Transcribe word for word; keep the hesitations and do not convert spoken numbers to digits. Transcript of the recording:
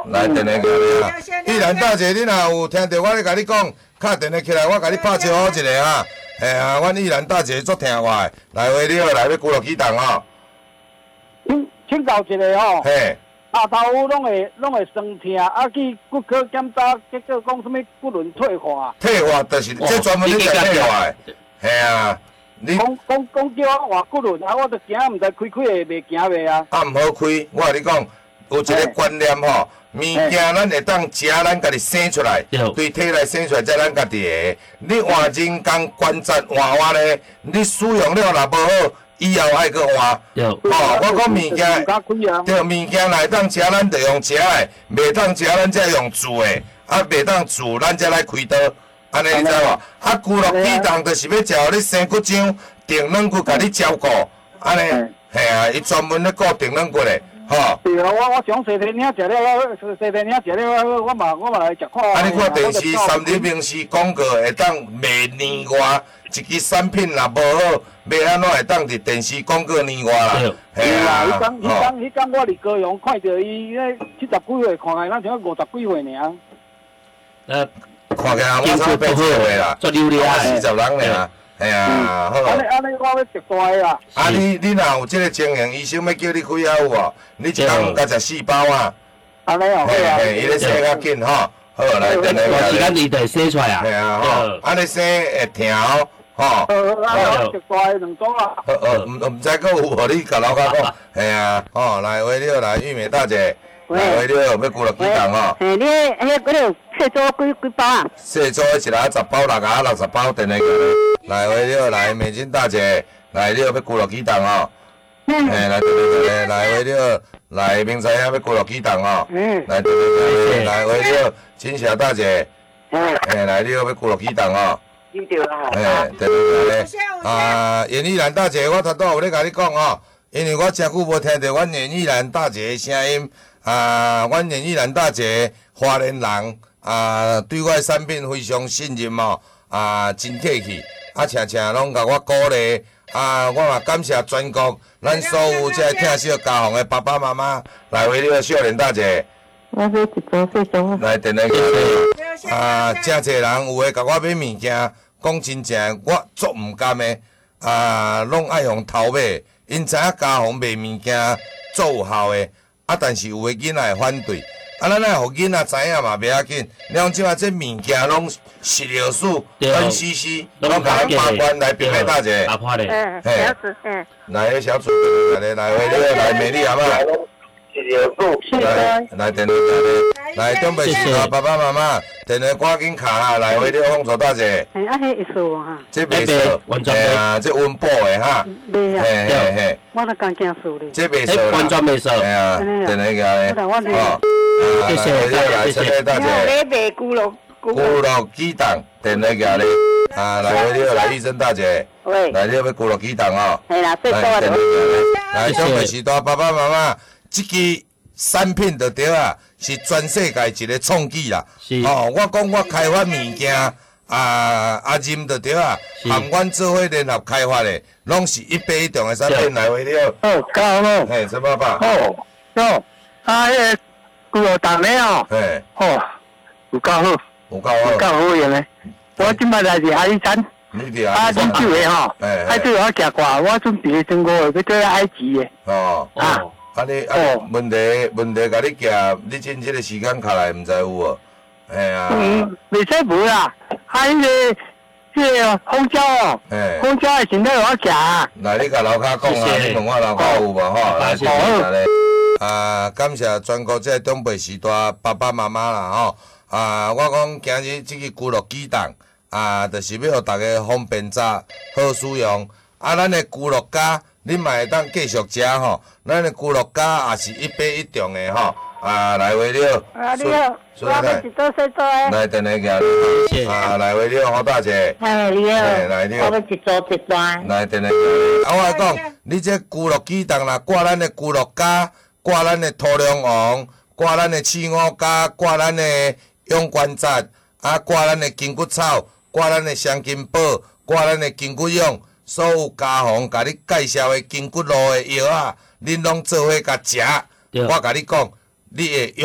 来电话给你啦。依兰大姐，你若有听到我咧甲你讲，敲电话起来，我甲你拍招呼一下啊。嘿啊，阮依兰大姐足听我的，来话你好，来要几落几档哦。 请请教一下吼。 嘿。 下头拢会拢会酸痛，啊去骨科检查，结果讲什么骨轮退化。 退化就是这专门咧讲退化的。嘿啊。你讲讲讲叫我换骨轮，啊，我着惊毋知开开会袂行袂啊。 啊，毋好开，我甲你讲，有一个观念吼，物件咱会当食，咱家己生出来，对体内生出来，才咱家己的。你换人工关节换换咧，你使用了若无好，以后还佫换。哦，我讲物件，对物件来当食，咱着用食的，袂当食，咱才用煮的，啊，袂当煮，咱才来开刀。安尼你知无？啊，骨落机动就是要照你生骨浆、定软骨，甲你照顾。安尼，嘿啊，伊专门咧顾定软骨的，吼。 对啊，我我上西天领食了，西天领食了，我嘛我嘛来食看。 啊，你看电视三立明视广告会当卖年外，一支产品若无好，要安怎会当伫电视广告年外啦？ 嘿啊，迄讲迄讲迄讲，我伫高雄看到伊咧七十几岁，看起咱像五十几岁尔。 呃。看起来我差八十岁啦，我四十人尔，嘿啊，好。 安尼安尼，我要食大个啦。 啊，你你若有即个情形，医生要叫你开啊有无？你一工甲食四包啊？ 安尼哦， 嘿嘿，伊咧洗较紧吼，好来，等下。 短时间伊就会洗出来啊。 嘿啊，吼，安尼洗会疼哦，吼。 呃，啊，我食大个两组啊。 呃呃，毋毋知佫有无？你甲老家讲，嘿啊，吼，来，话你好，来，玉美大姐。来，话你好，要几落几档吼？ 嘿，你迄迄个细组几几包啊？ 细组一来十包，六个六十包，电话过来。来，话你好，来，美金大姐，来，你好，要几落几档吼？嗯。嘿，来，电话过来，来，话你好，来，明仔要要几落几档吼？嗯。来，电话过来，来，话你好，金霞大姐。嗯。嘿，来，你好，要几落几档吼？ 听到啦。 嘿，电话过来。啊，严依兰大姐，我头拄有咧甲你讲吼，因为我真久无听到阮严依兰大姐的声音。啊，阮严依兰大姐花莲人啊，对我的产品非常信任哦，啊，真客气，啊，常常拢甲我鼓励，啊，我嘛感谢全国咱所有这听小家访的爸爸妈妈，来为你个少年大姐。 我是一组细组。 来，电话给你。啊，真侪人有诶甲我买物件，讲真正我足毋甘的，啊，拢爱用偷买，因知影家访卖物件足有效的。啊，但是有诶囡仔会反对，啊，咱爱互囡仔知影嘛，袂要紧。你讲即摆这物件拢食料素、N C C， 拢甲咱把关来评诶大姐。 阿婆咧， 嗯，小子，嗯。 来，迄小主来咧，来，话你来美丽阿嬷。食料素。来，来电话来，来准备是啊，爸爸妈妈，电话赶紧卡下来，话你放错大姐。 嘿，啊，迄会数哈。 这袂数，嘿啊，这温补诶哈。 袂啊。 嘿嘿嘿。 我都刚惊数咧。 这袂数啦。 完全袂数。 嘿啊，电话个咧。哦。 谢谢， 来，谢谢大姐。 咧卖咕噜咕噜鸡蛋，电话个咧。啊，来，话你好，来医生大姐。 喂。 来，你要咕噜鸡蛋哦。 系啦，最多的。来，准备是大爸爸妈妈，这支产品就对啊，是全世界一个创举啦。 是。 哦，我讲我开发物件，啊，阿任就对啊，含阮做伙联合开发的，拢是一百一重的产品来为了。 哦，够好。 嘿，陈爸爸。 哦，哦，啊，迄个骨头重咧哦。 嘿。 哦，有够好。 有够好。 有够好用诶。我即摆来是阿里山。 你伫啊，啉酒诶吼。哎。啊，对我行寡，我准备中国要做埃及诶。 哦。 啊。 啊你啊问题问题，甲你夹，你趁即个时间卡来，毋知有无？哎呀。 嗯，袂使无啦。啊，迄个迄个香蕉哦。哎。香蕉诶，现在我夹。 来，你甲老卡讲啊，你问我老卡有无吼？来，谢谢咧。啊，感谢全国这中北时代爸爸妈妈啦吼。啊，我讲今日即个咕噜鸡蛋啊，就是要互大家方便食，好使用。啊，咱的咕噜咖。你嘛会当继续食吼，咱的咕噜咖也是一百一重的吼，啊来为了， 啊你好，我要一做细做诶。 来等下个，啊来为了好大姐。 哎你好， 来你好， 我要一做一段。 来等下个，啊我讲，你这咕噜鸡蛋啦，挂咱的咕噜咖，挂咱的土壤王，挂咱的刺五咖，挂咱的勇关节，啊挂咱的筋骨草，挂咱的香筋宝，挂咱的筋骨蛹。所有家访甲你介绍的筋骨路的药啊，恁拢做伙甲食。我甲你讲，你会用。